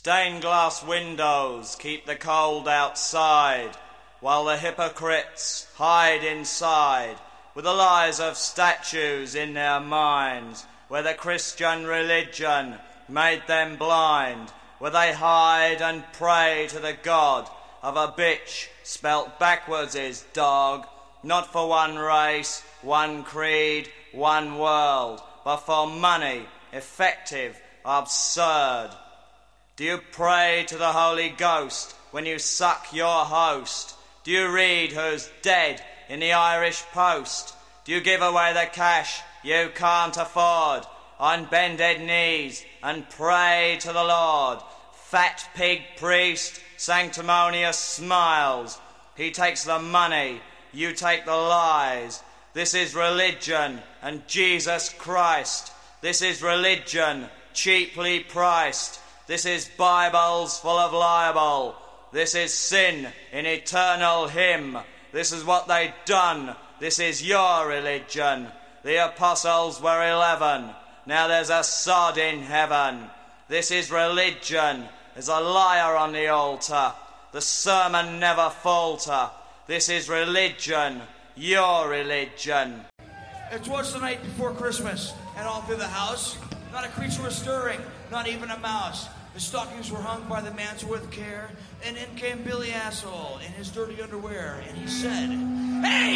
Stained glass windows keep the cold outside, while the hypocrites hide inside, with the lies of statues in their minds, where the Christian religion made them blind, where they hide and pray to the God of a bitch spelt backwards is dog, not for one race, one creed, one world, but for money, effective, absurd. Do you pray to the Holy Ghost when you suck your host? Do you read who's dead in the Irish Post? Do you give away the cash you can't afford on bended knees and pray to the Lord? Fat pig priest, sanctimonious smiles. He takes the money, you take the lies. This is religion and Jesus Christ. This is religion cheaply priced. This is Bibles full of libel. This is sin in eternal hymn. This is what they done. This is your religion. The apostles were 11. Now there's a sod in heaven. This is religion. There's a liar on the altar. The sermon never falter. This is religion. Your religion. It was the night before Christmas, and all through the house, not a creature was stirring, not even a mouse. The stockings were hung by the mantel with care, and in came Billy Asshole in his dirty underwear, and he said, "Hey!